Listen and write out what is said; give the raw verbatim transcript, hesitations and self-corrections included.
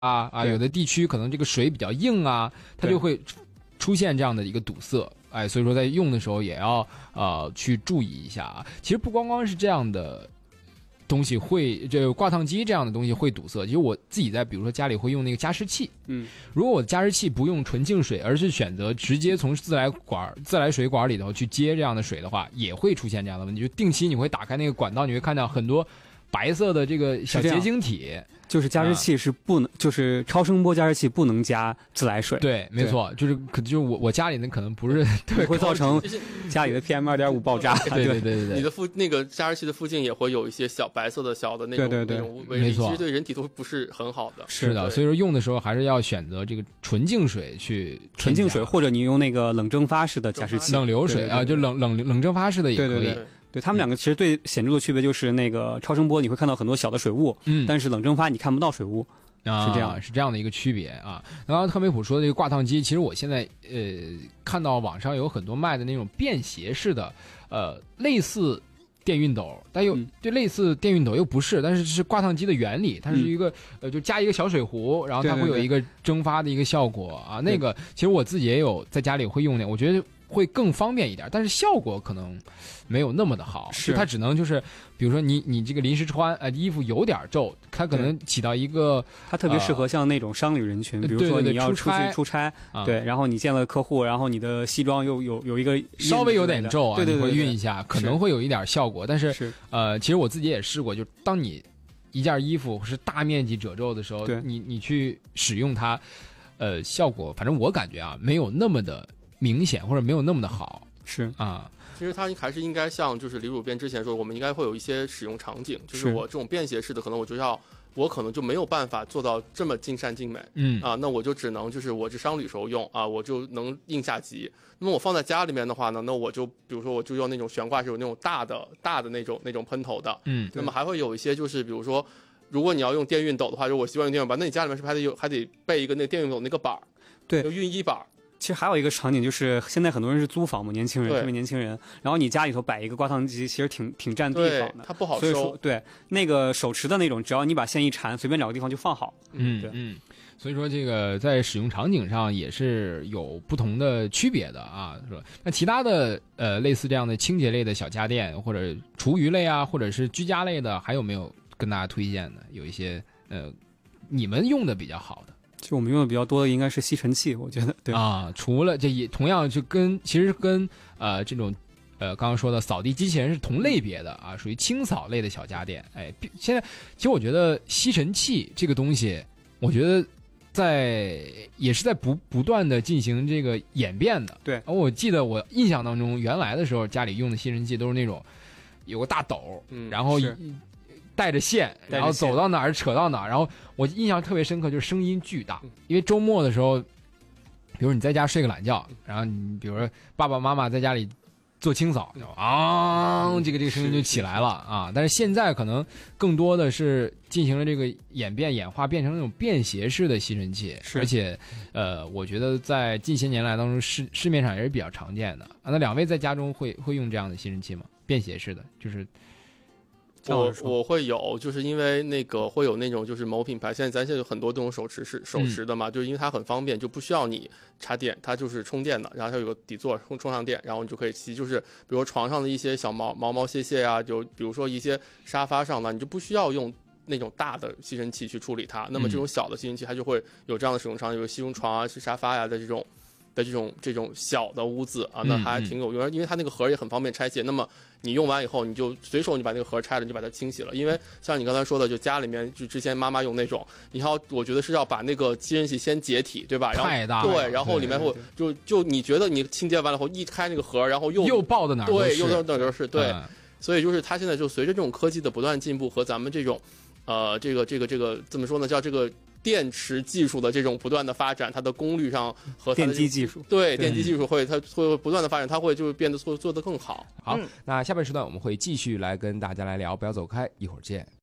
啊啊，有的地区可能这个水比较硬啊，它就会出现这样的一个堵塞。哎，所以说在用的时候也要呃去注意一下啊。其实不光光是这样的东西会，这个挂烫机这样的东西会堵塞。其实我自己在比如说家里会用那个加湿器， 嗯， 如果我的加湿器不用纯净水，而是选择直接从自来管、自来水管里头去接这样的水的话，也会出现这样的问题。就定期你会打开那个管道，你会看到很多白色的这个小结晶体。 就是加湿器是不能、啊，就是超声波加湿器不能加自来水。 对，没错，就是可就是我我家里的可能不是对， 会造成家里的 P M 二点五 爆炸。 对对对对对， 你的附那个加湿器的附近也会有一些小白色的小的那种对对对那种微粒，其实对人体都不是很好的。 是的，所以说用的时候还是要选择这个纯净水去纯净水，或者你用那个冷蒸发式的加湿器， 冷流水对对对啊，就冷冷冷蒸发式的也可以。 对对对对，他们两个其实最显著的区别就是那个超声波你会看到很多小的水雾， 嗯， 但是冷蒸发你看不到水雾。 啊， 是这样， 是这样的一个区别啊。刚刚特梅普说的这个挂烫机，其实我现在呃看到网上有很多卖的那种便携式的，呃，类似电熨斗，但又就类似电熨斗又不是，但是是挂烫机的原理，它是一个、嗯、呃，就加一个小水壶，然后它会有一个蒸发的一个效果啊。那个其实我自己也有在家里会用的，我觉得会更方便一点，但是效果可能没有那么的好。 是它只能就是，比如说你你这个临时穿，呃，衣服有点皱，它可能起到一个， 它特别适合像那种商旅人群，呃、比如说你要出去出差， 啊、 对，然后你见了客户，然后你的西装又有有一个稍微有点皱啊， 对对 对, 对, 对，你会熨一下，可能会有一点效果，但是, 是呃，其实我自己也试过，就当你一件衣服是大面积褶皱的时候，你你去使用它，呃，效果反正我感觉啊，没有那么的明显，或者没有那么的好。 是啊， 其实它还是应该像就是李主编之前说，我们应该会有一些使用场景，就是我这种便携式的，可能我就要我可能就没有办法做到这么尽善尽美， 嗯啊，那我就只能就是我这商旅时候用啊，我就能应下急。那么我放在家里面的话呢，那我就比如说我就用那种悬挂式有那种大的大的那种那种喷头的， 嗯， 那么还会有一些就是比如说，如果你要用电熨斗的话，就我习惯用电熨斗，那你家里面是不是还得有还得备一个那个电熨斗那个板儿？ 对， 就熨衣板。 其实还有一个场景就是，现在很多人是租房嘛，年轻人，特别年轻人，然后你家里头摆一个挂烫机，其实挺挺占地方的， 它不好收。 所以说，对那个手持的那种，只要你把线一缠，随便找个地方就放好。 嗯， 对， 嗯。所以说，这个在使用场景上也是有不同的区别的啊。是吧？那其他的呃，类似这样的清洁类的小家电，或者厨余类啊，或者是居家类的，还有没有跟大家推荐的？有一些呃，你们用的比较好的。 就我们用的比较多的应该是吸尘器，我觉得对啊，除了这也同样就跟其实跟呃这种呃刚刚说的扫地机器人是同类别的啊，属于清扫类的小家电。哎，现在其实我觉得吸尘器这个东西，我觉得在也是在不不断的进行这个演变的。 对， 我记得我印象当中，原来的时候家里用的吸尘器都是那种有个大斗， 嗯、 然后带着线，然后走到哪儿扯到哪儿，然后我印象特别深刻，就是声音巨大。因为周末的时候，比如你在家睡个懒觉，然后你比如说爸爸妈妈在家里做清扫，啊，这个这个声音就起来了啊。但是现在可能更多的是进行了这个演变演化，变成那种便携式的吸尘器，而且呃，我觉得在近些年来当中市市面上也是比较常见的啊。那两位在家中会会用这样的吸尘器吗？便携式的，就是。 我我会有，就是因为那个会有那种就是某品牌，现在咱现在有很多这种手持式手持的嘛，嗯、就是因为它很方便，就不需要你插电，它就是充电的，然后它有个底座充充上电，然后你就可以骑，就是比如说床上的一些小毛毛毛屑屑啊，就比如说一些沙发上呢，你就不需要用那种大的吸尘器去处理它，那么这种小的吸尘器它就会有这样的使用场景，有吸绒床啊、是沙发呀、啊、的这种。的这种这种小的屋子啊，那还挺有用，因为它那个盒也很方便拆卸。那么你用完以后，你就随手你把那个盒拆了，你就把它清洗了。因为像你刚才说的，就家里面就之前妈妈用那种，你要我觉得是要把那个吸尘器先解体，对吧？然后太大了， 对，然后里面会就就你觉得你清洁完了后一开那个盒，然后又又爆到哪儿都是， 对，又到哪儿都是对。 嗯、 所以就是它现在就随着这种科技的不断进步和咱们这种呃这个这个这个怎么说呢，叫这个。电池技术的这种不断的发展，它的功率上和电机技术， 对电机技术会它会不断的发展，它会就变得做做得更好。 好，嗯、那下半时段我们会继续来跟大家来聊，不要走开，一会儿见。